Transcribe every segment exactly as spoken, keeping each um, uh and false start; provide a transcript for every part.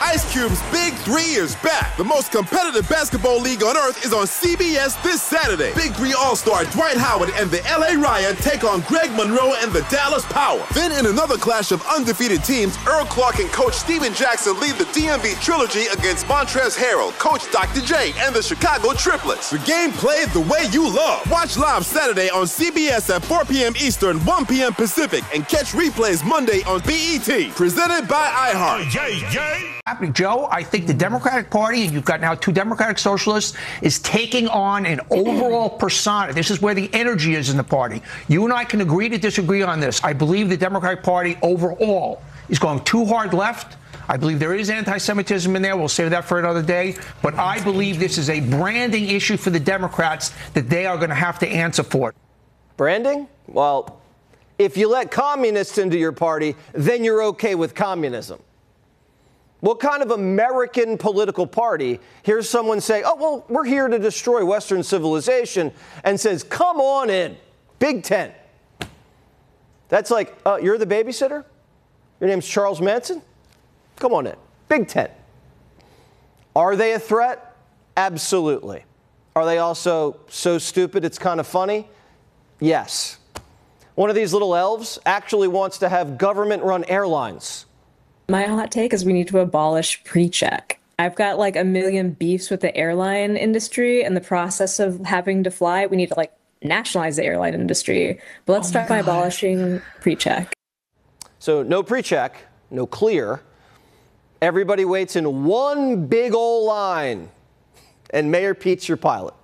Ice Cube's Big Three is back. The most competitive basketball league on earth is on C B S this Saturday. Big Three All-Star Dwight Howard and the L A Riot take on Greg Monroe and the Dallas Power. Then in another clash of undefeated teams, Earl Clark and Coach Steven Jackson lead the D M V Trilogy against Montrezl Harrell, Coach Doctor J, and the Chicago Triplets. The game played the way you love. Watch live Saturday on C B S at four p.m. Eastern, one p.m. Pacific, and catch replays Monday on B E T. Presented by iHeart. Yay, yay. Joe, I think the Democratic Party, and you've got now two Democratic Socialists, is taking on an overall persona. This is where the energy is in the party. You and I can agree to disagree on this. I believe the Democratic Party overall is going too hard left. I believe there is anti-Semitism in there. We'll save that for another day. But I believe this is a branding issue for the Democrats that they are going to have to answer for. Branding? Well, if you let communists into your party, then you're okay with communism. What kind of American political party hears someone say, oh, well, we're here to destroy Western civilization, and says, come on in, Big Ten. That's like, uh, you're the babysitter? Your name's Charles Manson? Come on in, Big Ten. Are they a threat? Absolutely. Are they also so stupid it's kind of funny? Yes. One of these little elves actually wants to have government-run airlines. My hot take is we need to abolish pre-check. I've got like a million beefs with the airline industry and the process of having to fly. We need to like nationalize the airline industry. But let's oh start by abolishing pre-check. So no pre-check, no clear. Everybody waits in one big old line. And Mayor Pete's your pilot.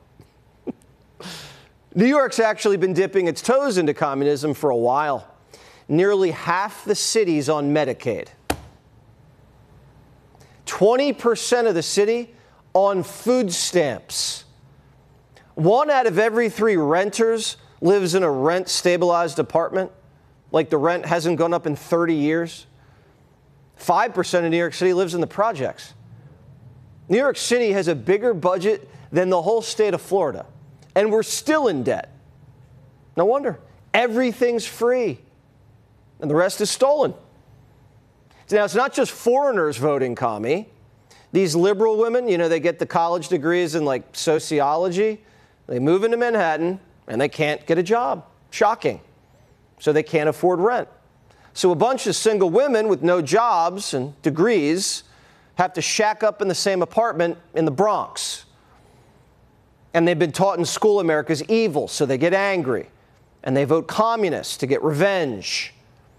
New York's actually been dipping its toes into communism for a while. Nearly half the city's on Medicaid. twenty percent of the city on food stamps. One out of every three renters lives in a rent-stabilized apartment, like the rent hasn't gone up in thirty years. five percent of New York City lives in the projects. New York City has a bigger budget than the whole state of Florida, and we're still in debt. No wonder. Everything's free, and the rest is stolen. Now, it's not just foreigners voting commie. These liberal women, you know, they get the college degrees in, like, sociology. They move into Manhattan, and they can't get a job. Shocking. So they can't afford rent. So a bunch of single women with no jobs and degrees have to shack up in the same apartment in the Bronx. And they've been taught in school America's evil, so they get angry. And they vote communist to get revenge.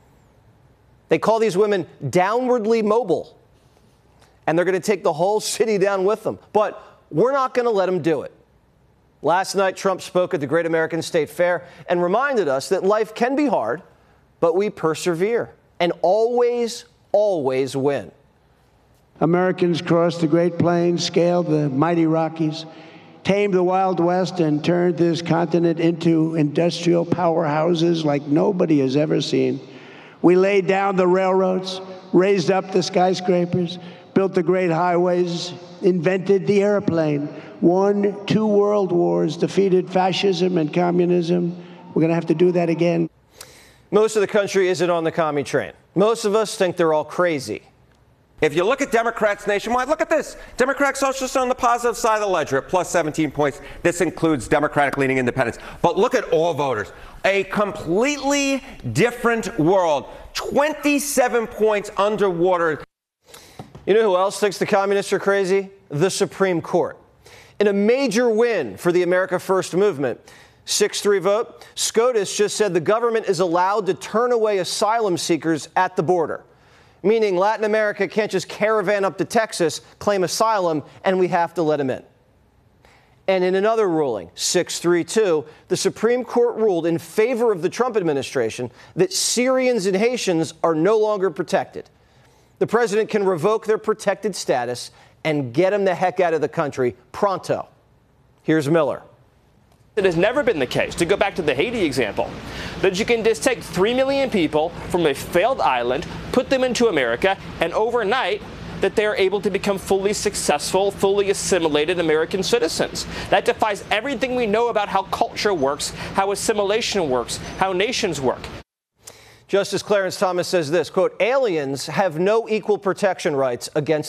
They call these women downwardly mobile, and they're going to take the whole city down with them. But we're not going to let them do it. Last night, Trump spoke at the Great American State Fair and reminded us that life can be hard, but we persevere and always, always win. Americans crossed the Great Plains, scaled the mighty Rockies, tamed the Wild West, and turned this continent into industrial powerhouses like nobody has ever seen. We laid down the railroads, raised up the skyscrapers, built the great highways, invented the airplane, won two world wars, defeated fascism and communism. We're going to have to do that again. Most of the country isn't on the commie train. Most of us think they're all crazy. If you look at Democrats nationwide, look at this. Democrat Socialists are on the positive side of the ledger at plus seventeen points. This includes Democratic-leaning independents. But look at all voters. A completely different world. twenty-seven points underwater. You know who else thinks the communists are crazy? The Supreme Court. In a major win for the America First movement, six three vote, SCOTUS just said the government is allowed to turn away asylum seekers at the border. Meaning Latin America can't just caravan up to Texas, claim asylum, and we have to let them in. And in another ruling, six three two, the Supreme Court ruled in favor of the Trump administration that Syrians and Haitians are no longer protected. The president can revoke their protected status and get them the heck out of the country pronto. Here's Miller. It has never been the case, to go back to the Haiti example, that you can just take three million people from a failed island, put them into America, and overnight that they are able to become fully successful, fully assimilated American citizens. That defies everything we know about how culture works, how assimilation works, how nations work. Justice Clarence Thomas says this, quote, aliens have no equal protection rights against